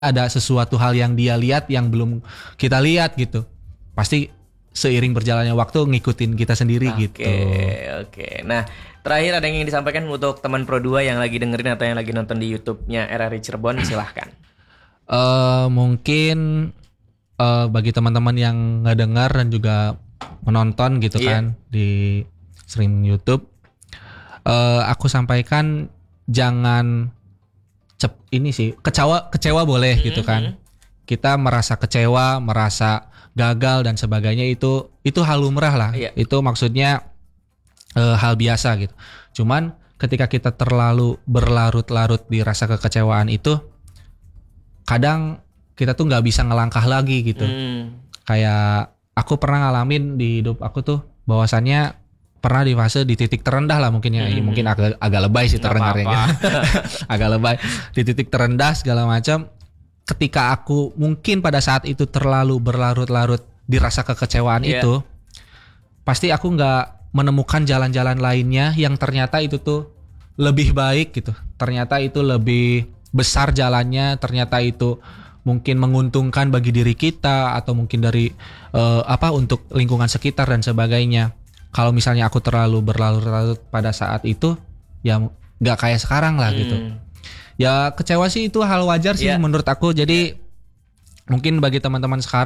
ada sesuatu hal yang dia lihat yang belum kita lihat gitu. Pasti seiring berjalannya waktu ngikutin kita sendiri gitu. Oke. Nah, terakhir ada yang ingin disampaikan untuk teman Pro 2 yang lagi dengerin atau yang lagi nonton di YouTube-nya RRI Cirebon, silahkan. Mungkin bagi teman-teman yang ngedengar dan juga menonton gitu kan di streaming YouTube, aku sampaikan jangan kecewa boleh gitu kan. Kita merasa kecewa, merasa gagal dan sebagainya itu hal lumrah lah. Itu maksudnya hal biasa gitu. Cuman ketika kita terlalu berlarut-larut di rasa kekecewaan itu, kadang kita tuh nggak bisa ngelangkah lagi gitu. Kayak aku pernah ngalamin di hidup aku tuh bahwasannya pernah di fase di titik terendah lah mungkin ya. Mungkin agak lebay sih terdengarnya gitu. Agak lebay di titik terendah segala macam. Ketika aku mungkin pada saat itu terlalu berlarut-larut di rasa kekecewaan itu, pasti aku nggak menemukan jalan-jalan lainnya yang ternyata itu tuh lebih baik gitu. Ternyata itu lebih besar jalannya, ternyata itu mungkin menguntungkan bagi diri kita atau mungkin dari untuk lingkungan sekitar dan sebagainya. Kalau misalnya aku terlalu berlarut-larut pada saat itu, ya nggak kayak sekarang lah gitu. Ya kecewa sih itu hal wajar sih menurut aku. Jadi mungkin bagi teman-teman sekarang